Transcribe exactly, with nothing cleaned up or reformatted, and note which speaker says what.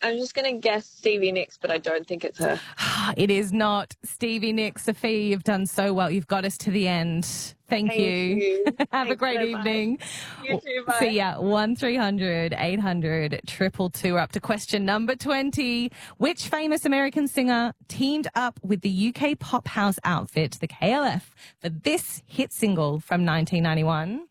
Speaker 1: I'm just going to guess Stevie Nicks, but I don't think it's her.
Speaker 2: It is not Stevie Nicks. Sophie, you've done so well. You've got us to the end. Thank,
Speaker 1: Thank
Speaker 2: you.
Speaker 1: you.
Speaker 2: Have
Speaker 1: Thanks
Speaker 2: a great
Speaker 1: so
Speaker 2: evening.
Speaker 1: much. You too, bye.
Speaker 2: See ya. one three hundred eight hundred two two two. We're up to question number twenty. Which famous American singer teamed up with the U K pop house outfit, the K L F, for this hit single from nineteen ninety-one?